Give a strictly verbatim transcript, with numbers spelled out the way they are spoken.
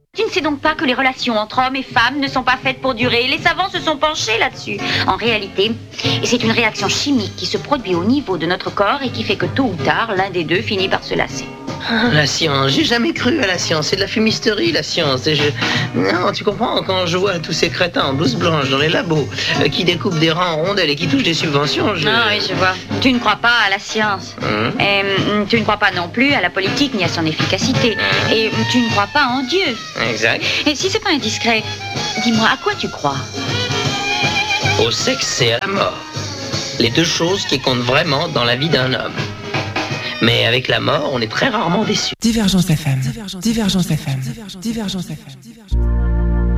Tu ne sais donc pas que les relations entre hommes et femmes ne sont pas faites pour durer. Les savants se sont penchés là-dessus. En réalité, c'est une réaction chimique qui se produit au niveau de notre corps et qui fait que tôt ou tard, l'un des deux finit par se lasser. La science, j'ai jamais cru à la science, c'est de la fumisterie la science. Et je... Non, tu comprends, quand je vois tous ces crétins en blouse blanche dans les labos, euh, qui découpent des rangs en rondelles et qui touchent des subventions, je... Ah oui, je vois. Tu ne crois pas à la science. Hum. Et hum, tu ne crois pas non plus à la politique ni à son efficacité. Et hum, tu ne crois pas en Dieu. Exact. Et si c'est pas indiscret, dis-moi, à quoi tu crois? Au sexe et à la mort. Les deux choses qui comptent vraiment dans la vie d'un homme. Mais avec la mort, on est très rarement déçu. Divergence F M. Divergence F M. Divergence F M.